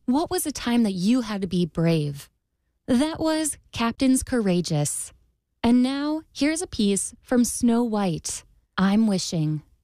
What was a time that you had to be brave? That was Captains Courageous. And now, here's a piece from Snow White, I'm Wishing.